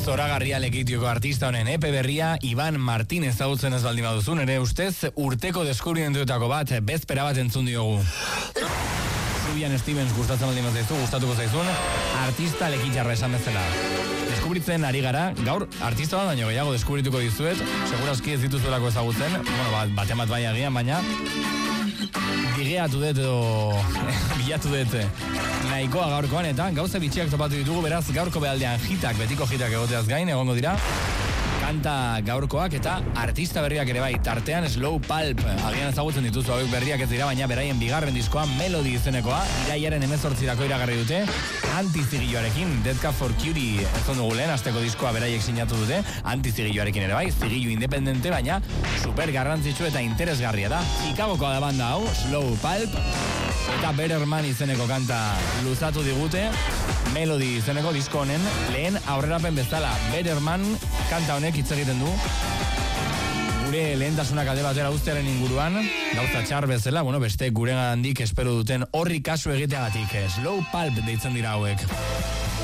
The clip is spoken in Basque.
zoragarria lekitioko artista honen epe berria, Iban Martin ezagutzen ez baldin baduzun, ere ustez urteko deskubrimenduetako bat, bezpera bat entzun diogu. Sufjan Stevens gustatzen baldin bazaizu, gustatuko zaizun, artista lekitarra esan bezala. Deskubritzen ari gara, gaur artista bat baino gehiago deskubrituko dizuet, segurazki ez dituzuelako ezagutzen, batean bat bai agian, baina digeatu dut edo bilatu dut nahikoa gaurkoan, eta gauza bitxiak topatu ditugu, beraz gaurko behaldean hitak, betiko hitak egoteaz gain, egongo dira kanta gaurkoak eta artista berriak ere bai, tartean Slow Pulp, agian ezagutzen dituzu hauek berriak ez dira, baina beraien bigarren diskoa Melody izenekoa, iraiaren 18 iragarri dute, antizigilloarekin, Dead Cat for Cutie entzun dugu lehen, asteko diskoa beraiek sinatu dute, antizigilloarekin ere bai, zigillo independente, baina super garrantzitsu eta interesgarria da. Chicagoko da banda hau, Slow Pulp, eta Better Man izeneko kanta luzatu digute, Melody izeneko disko honen lehen aurrerapen bezala. Better Man kanta honek hitz egiten du gure lehentasunak alde batera uztearen inguruan, gauza txar bezala, beste guregandik espero duten horri kasu egiteagatik. Slow Pulp deitzen dira hauek.